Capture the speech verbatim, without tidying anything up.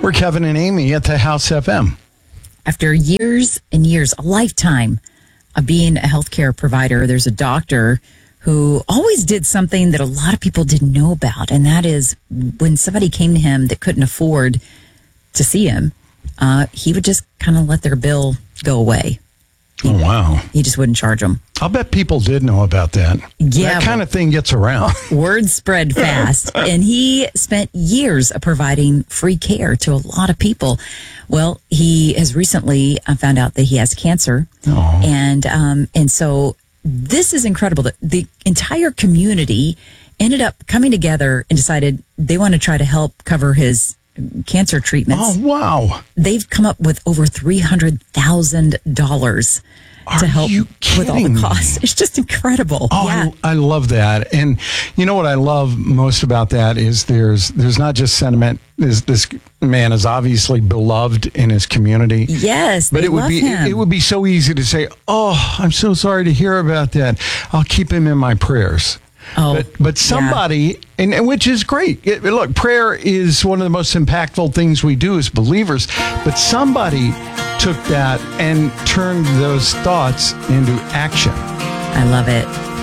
We're Kevin and Amy at the House F M. After years and years, a lifetime of being a healthcare provider, there's a doctor who always did something that a lot of people didn't know about. And that is when somebody came to him that couldn't afford to see him, uh, he would just kind of let their bill go away. He, oh, wow. He just wouldn't charge them. I'll bet people did know about that. Yeah. That kind of thing gets around. Word spread fast. And he spent years of providing free care to a lot of people. Well, he has recently found out that he has cancer. Oh. And, um, and so this is incredible. The, the entire community ended up coming together and decided they want to try to help cover his cancer treatments. Oh, wow. They've come up with over three hundred thousand dollars to help with all the costs. It's just incredible. Oh, yeah. I, I love that. And you know what I love most about that is there's there's not just sentiment. This, this man is obviously beloved in his community. Yes, but they it would love be him. it, it would be so easy to say, "Oh, I'm so sorry to hear about that. I'll keep him in my prayers." Oh, but, but somebody, yeah. and, and which is great. It, look, prayer is one of the most impactful things we do as believers. But somebody took that and turned those thoughts into action. I love it.